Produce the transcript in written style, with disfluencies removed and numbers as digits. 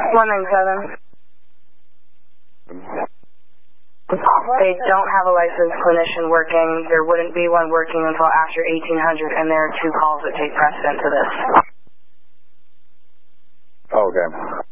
197. They don't have a licensed clinician working. There wouldn't be one working until after 1800, and there are 2 calls that take precedent to this. Okay.